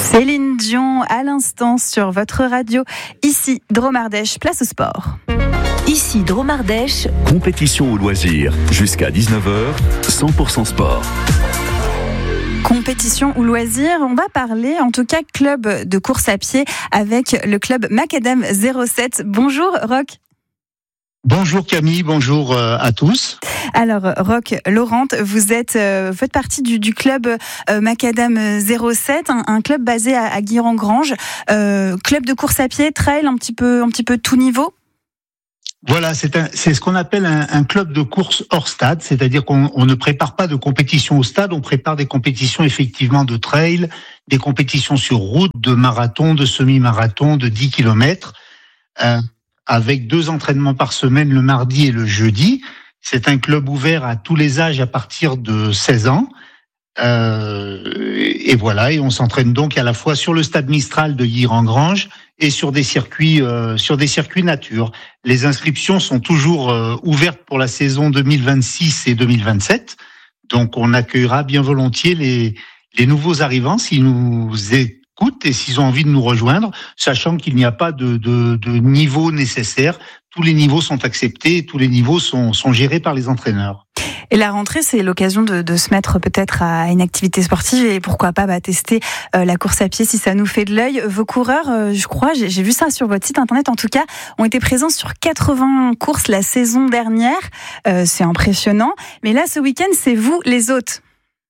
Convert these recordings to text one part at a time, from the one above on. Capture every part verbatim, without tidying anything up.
Céline Dion à l'instant sur votre radio. Ici, Dromardèche, place au sport. Ici, Dromardèche. Compétition ou loisir, jusqu'à dix-neuf heures, cent pour cent sport. Compétition ou loisir, on va parler en tout cas club de course à pied avec le club Macadam zéro sept. Bonjour Roch. Bonjour Camille, bonjour à tous. Alors Roch Laurent, vous êtes euh, faites partie du, du club euh, Macadam zéro sept, un, un club basé à, à Guiron-Grange, euh, club de course à pied, trail, un petit peu, un petit peu tout niveau. Voilà, c'est, un, c'est ce qu'on appelle un, un club de course hors stade, c'est-à-dire qu'on on ne prépare pas de compétition au stade, on prépare des compétitions effectivement de trail, des compétitions sur route, de marathon, de semi-marathon, de dix kilomètres, euh, avec deux entraînements par semaine le mardi et le jeudi. C'est un club ouvert à tous les âges à partir de seize ans. Euh, et voilà, et on s'entraîne donc à la fois sur le stade Mistral de Guiron-Grange et sur des circuits euh, sur des circuits nature. Les inscriptions sont toujours euh, ouvertes pour la saison deux mille vingt-six et deux mille vingt-sept. Donc on accueillera bien volontiers les les nouveaux arrivants s'ils nous écoutent et s'ils ont envie de nous rejoindre, sachant qu'il n'y a pas de de, de niveau nécessaire. Tous les niveaux sont acceptés, tous les niveaux sont sont gérés par les entraîneurs. Et la rentrée, c'est l'occasion de, de se mettre peut-être à une activité sportive et pourquoi pas bah, tester euh, la course à pied si ça nous fait de l'œil. Vos coureurs, euh, je crois, j'ai, j'ai vu ça sur votre site internet en tout cas, ont été présents sur quatre-vingts courses la saison dernière. Euh, c'est impressionnant. Mais là, ce week-end, c'est vous les hôtes.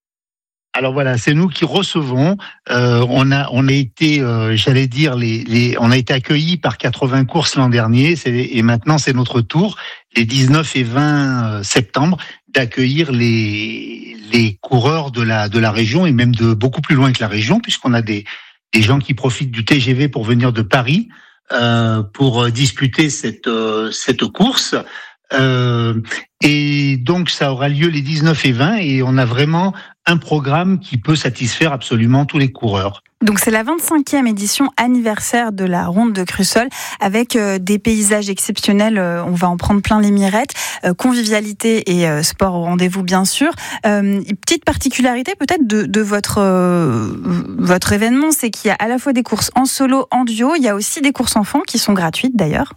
Alors voilà, c'est nous qui recevons. Euh, on a, on a été, euh, j'allais dire, les, les, on a été accueillis par quatre-vingts courses l'an dernier, c'est, et maintenant c'est notre tour, les dix-neuf et vingt septembre, d'accueillir les, les coureurs de la, de la région et même de beaucoup plus loin que la région, puisqu'on a des, des gens qui profitent du T G V pour venir de Paris euh, pour disputer cette, euh, cette course. Euh, et donc ça aura lieu les dix-neuf et vingt et on a vraiment un programme qui peut satisfaire absolument tous les coureurs. Donc c'est la vingt-cinquième édition anniversaire de la Ronde de Crussol avec euh, des paysages exceptionnels, euh, on va en prendre plein les mirettes, euh, convivialité et euh, sport au rendez-vous bien sûr. Euh, petite particularité peut-être de, de votre, euh, votre événement, c'est qu'il y a à la fois des courses en solo, en duo, il y a aussi des courses enfants qui sont gratuites d'ailleurs.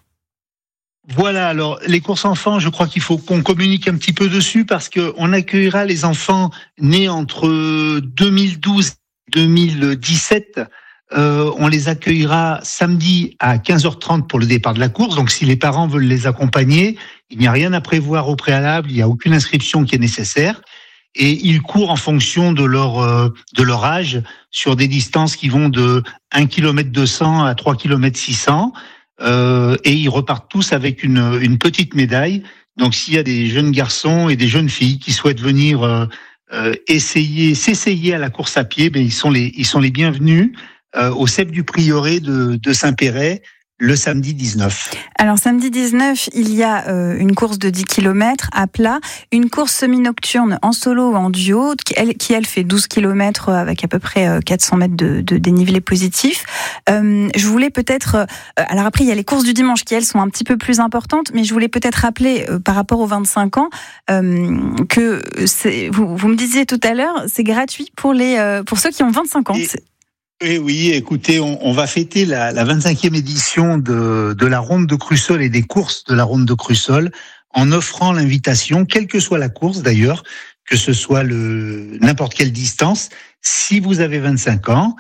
Voilà, alors les courses enfants, je crois qu'il faut qu'on communique un petit peu dessus parce que on accueillera les enfants nés entre deux mille douze et deux mille dix-sept. Euh, on les accueillera samedi à quinze heures trente pour le départ de la course. Donc si les parents veulent les accompagner, il n'y a rien à prévoir au préalable, il n'y a aucune inscription qui est nécessaire. Et ils courent en fonction de leur euh, de leur âge sur des distances qui vont de un kilomètre deux cents à trois kilomètres six cents. Euh, et ils repartent tous avec une, une petite médaille. Donc, s'il y a des jeunes garçons et des jeunes filles qui souhaitent venir euh, euh, essayer, s'essayer à la course à pied, ben ils sont les, ils sont les bienvenus euh, au C E P du Prieuré de, de Saint-Péret le samedi dix-neuf. Alors samedi dix-neuf, il y a euh, une course de dix kilomètres à plat, une course semi-nocturne en solo ou en duo, qui elle, qui, elle fait douze kilomètres avec à peu près euh, quatre cents mètres de, de dénivelé positif. Euh, je voulais peut-être... Euh, alors après, il y a les courses du dimanche qui, elles, sont un petit peu plus importantes, mais je voulais peut-être rappeler, euh, par rapport aux vingt-cinq ans, euh, que c'est, vous, vous me disiez tout à l'heure, c'est gratuit pour, les, euh, pour ceux qui ont vingt-cinq ans. Et... Oui, oui, écoutez, on, on va fêter la, la vingt-cinquième édition de, de la Ronde de Crussol et des courses de la Ronde de Crussol en offrant l'invitation, quelle que soit la course d'ailleurs, que ce soit le n'importe quelle distance. Si vous avez vingt-cinq ans,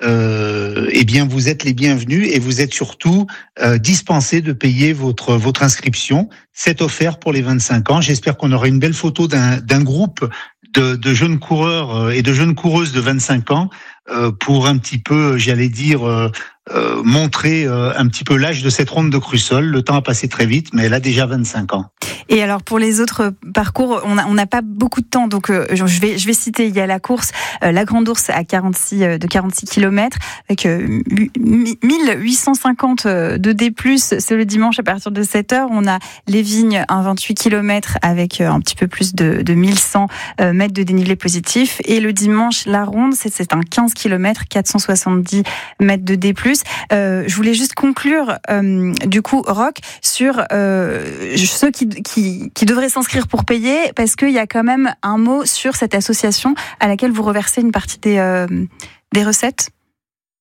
euh, eh bien vous êtes les bienvenus et vous êtes surtout euh, dispensés de payer votre votre inscription. C'est offert pour les vingt-cinq ans. J'espère qu'on aura une belle photo d'un, d'un groupe de, de jeunes coureurs et de jeunes coureuses de vingt-cinq ans euh, pour un petit peu, j'allais dire, euh, euh, montrer euh, un petit peu l'âge de cette ronde de Crussol. Le temps a passé très vite, mais elle a déjà vingt-cinq ans. Et alors pour les autres parcours, on n'a on n'a pas beaucoup de temps, donc euh, je vais je vais citer. Il y a la course, euh, la Grande Ourse à quarante-six euh, de quarante-six kilomètres avec euh, mille huit cent cinquante de D plus. C'est le dimanche à partir de sept heures. On a les Vignes, un vingt-huit kilomètres avec euh, un petit peu plus de, de mille cent euh, mètres de dénivelé positif. Et le dimanche, la Ronde, c'est, c'est un quinze kilomètres, quatre cent soixante-dix mètres de D plus. Euh, je voulais juste conclure, euh, du coup, Roch, sur euh, ceux qui, qui, qui devraient s'inscrire pour payer, parce qu'il y a quand même un mot sur cette association à laquelle vous reversez une partie des, euh, des recettes.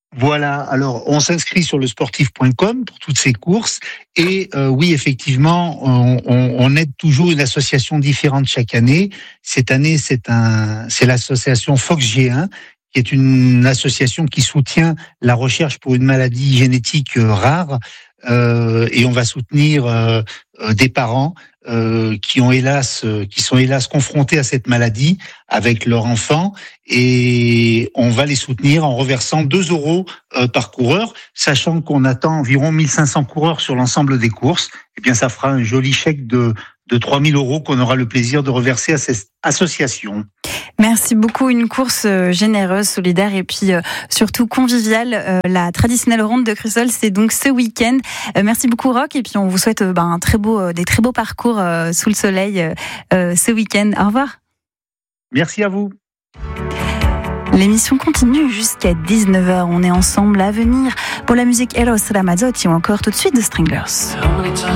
Voilà, alors on s'inscrit sur le sportif point com pour toutes ces courses et euh, oui, effectivement, on, on, on aide toujours une association différente chaque année. Cette année, c'est un, c'est l'association Fox G un, qui est une association qui soutient la recherche pour une maladie génétique rare euh, et on va soutenir euh, des parents euh, qui ont hélas, qui sont hélas confrontés à cette maladie avec leur enfant et on va les soutenir en reversant deux euros euh, par coureur, sachant qu'on attend environ mille cinq cents coureurs sur l'ensemble des courses. Eh bien, ça fera un joli chèque de de trois mille euros qu'on aura le plaisir de reverser à cette association. Merci beaucoup, une course généreuse, solidaire et puis euh, surtout conviviale. Euh, la traditionnelle ronde de Crussol, c'est donc ce week-end. Euh, merci beaucoup Roch et puis on vous souhaite euh, ben, un très beau, euh, des très beaux parcours euh, sous le soleil euh, ce week-end. Au revoir. Merci à vous. L'émission continue jusqu'à dix-neuf heures. On est ensemble à venir pour la musique Eros Ramazzotti ou encore tout de suite The Stranglers.